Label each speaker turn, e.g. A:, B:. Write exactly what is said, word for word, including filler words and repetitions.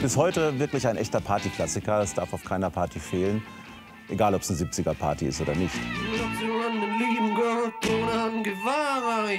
A: Bis heute wirklich ein echter Partyklassiker. Es darf auf keiner Party fehlen. Egal, ob es eine siebziger Party ist oder nicht.